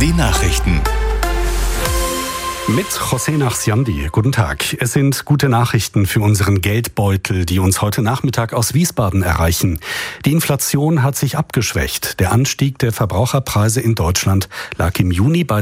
Die Nachrichten. Mit José Nachsiandi. Guten Tag. Es sind gute Nachrichten für unseren Geldbeutel, die uns heute Nachmittag aus Wiesbaden erreichen. Die Inflation hat sich abgeschwächt. Der Anstieg der Verbraucherpreise in Deutschland lag im Juni bei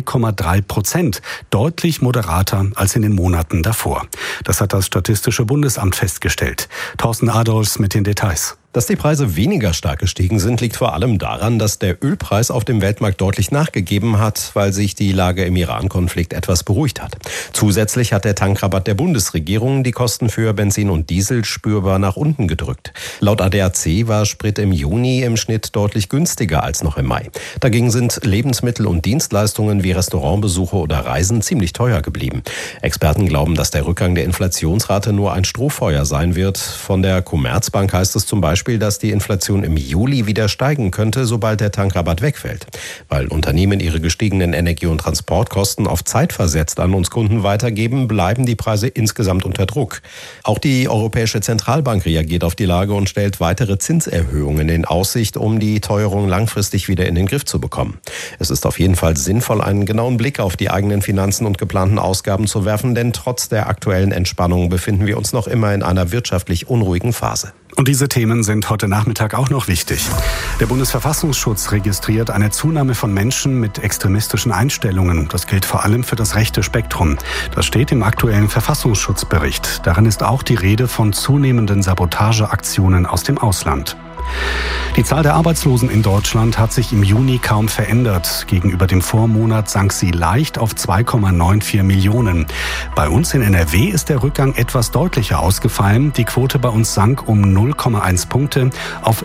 2,3%, deutlich moderater als in den Monaten davor. Das hat das Statistische Bundesamt festgestellt. Thorsten Adolfs mit den Details. Dass die Preise weniger stark gestiegen sind, liegt vor allem daran, dass der Ölpreis auf dem Weltmarkt deutlich nachgegeben hat, weil sich die Lage im Iran-Konflikt etwas beruhigt hat. Zusätzlich hat der Tankrabatt der Bundesregierung die Kosten für Benzin und Diesel spürbar nach unten gedrückt. Laut ADAC war Sprit im Juni im Schnitt deutlich günstiger als noch im Mai. Dagegen sind Lebensmittel und Dienstleistungen wie Restaurantbesuche oder Reisen ziemlich teuer geblieben. Experten glauben, dass der Rückgang der Inflationsrate nur ein Strohfeuer sein wird. Von der Commerzbank heißt es zum Beispiel, dass die Inflation im Juli wieder steigen könnte, sobald der Tankrabatt wegfällt. Weil Unternehmen ihre gestiegenen Energie- und Transportkosten auf Zeit versetzt an uns Kunden weitergeben, bleiben die Preise insgesamt unter Druck. Auch die Europäische Zentralbank reagiert auf die Lage und stellt weitere Zinserhöhungen in Aussicht, um die Teuerung langfristig wieder in den Griff zu bekommen. Es ist auf jeden Fall sinnvoll, einen genauen Blick auf die eigenen Finanzen und geplanten Ausgaben zu werfen, denn trotz der aktuellen Entspannung befinden wir uns noch immer in einer wirtschaftlich unruhigen Phase. Und diese Themen sind heute Nachmittag auch noch wichtig. Der Bundesverfassungsschutz registriert eine Zunahme von Menschen mit extremistischen Einstellungen. Das gilt vor allem für das rechte Spektrum. Das steht im aktuellen Verfassungsschutzbericht. Darin ist auch die Rede von zunehmenden Sabotageaktionen aus dem Ausland. Die Zahl der Arbeitslosen in Deutschland hat sich im Juni kaum verändert. Gegenüber dem Vormonat sank sie leicht auf 2,94 Millionen. Bei uns in NRW ist der Rückgang etwas deutlicher ausgefallen. Die Quote bei uns sank um 0,1 Punkte auf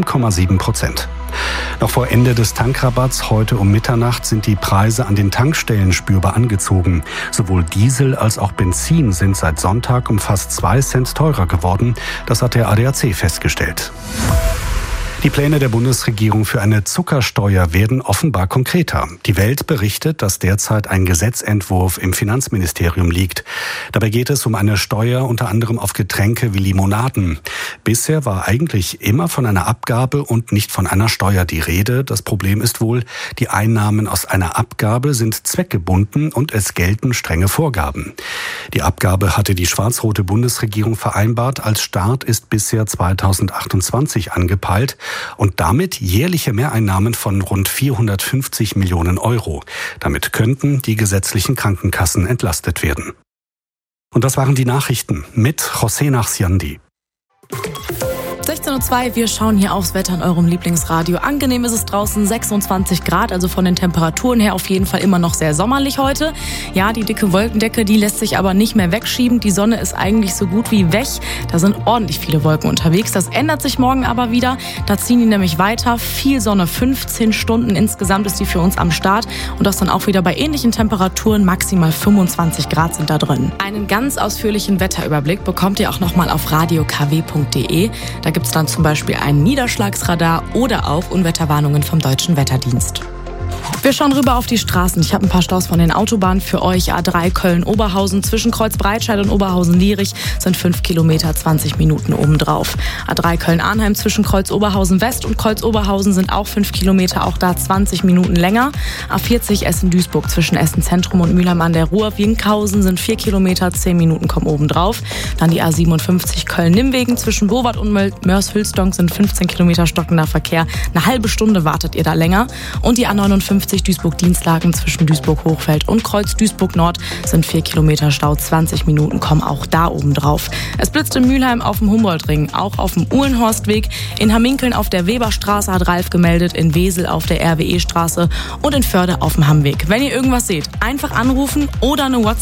7,7%. Noch vor Ende des Tankrabatts heute um Mitternacht sind die Preise an den Tankstellen spürbar angezogen. Sowohl Diesel als auch Benzin sind seit Sonntag um fast 2 Cent teurer geworden. Das hat der ADAC festgestellt. Die Pläne der Bundesregierung für eine Zuckersteuer werden offenbar konkreter. Die Welt berichtet, dass derzeit ein Gesetzentwurf im Finanzministerium liegt. Dabei geht es um eine Steuer unter anderem auf Getränke wie Limonaden. Bisher war eigentlich immer von einer Abgabe und nicht von einer Steuer die Rede. Das Problem ist wohl, die Einnahmen aus einer Abgabe sind zweckgebunden und es gelten strenge Vorgaben. Die Abgabe hatte die schwarz-rote Bundesregierung vereinbart. Als Start ist bisher 2028 angepeilt. Und damit jährliche Mehreinnahmen von rund 450 Millionen Euro. Damit könnten die gesetzlichen Krankenkassen entlastet werden. Und das waren die Nachrichten mit José Nachsiandi. 16:02 Uhr, wir schauen hier aufs Wetter in eurem Lieblingsradio. Angenehm ist es draußen, 26 Grad, also von den Temperaturen her auf jeden Fall immer noch sehr sommerlich heute. Ja, die dicke Wolkendecke, die lässt sich aber nicht mehr wegschieben. Die Sonne ist eigentlich so gut wie weg. Da sind ordentlich viele Wolken unterwegs. Das ändert sich morgen aber wieder. Da ziehen die nämlich weiter. Viel Sonne, 15 Stunden insgesamt ist die für uns am Start. Und das dann auch wieder bei ähnlichen Temperaturen. Maximal 25 Grad sind da drin. Einen ganz ausführlichen Wetterüberblick bekommt ihr auch nochmal auf radiokw.de. Da gibt es dann zum Beispiel ein Niederschlagsradar oder auch Unwetterwarnungen vom Deutschen Wetterdienst. Wir schauen rüber auf die Straßen. Ich habe ein paar Staus von den Autobahnen für euch. A3 Köln-Oberhausen zwischen Kreuzbreitscheid und Oberhausen-Lierich sind 5 Kilometer, 20 Minuten obendrauf. A3 Köln-Arnheim zwischen Kreuz-Oberhausen-West und Kreuz-Oberhausen sind auch 5 Kilometer, auch da 20 Minuten länger. A40 Essen-Duisburg zwischen Essen-Zentrum und Mülheim an der Ruhr. Winkhausen sind 4 Kilometer, 10 Minuten kommen obendrauf. Dann die A57 Köln-Nimmwegen zwischen Bowart und Mörs-Hülsdonk sind 15 Kilometer stockender Verkehr. Eine halbe Stunde wartet ihr da länger. Und die A59 Duisburg-Dienstlaken zwischen Duisburg-Hochfeld und Kreuz-Duisburg-Nord sind 4 Kilometer Stau, 20 Minuten kommen auch da oben drauf. Es blitzt in Mülheim auf dem Humboldtring, auch auf dem Uhlenhorstweg, in Hamminkeln auf der Weberstraße hat Ralf gemeldet, in Wesel auf der RWE-Straße und in Förde auf dem Hammweg. Wenn ihr irgendwas seht, einfach anrufen oder eine WhatsApp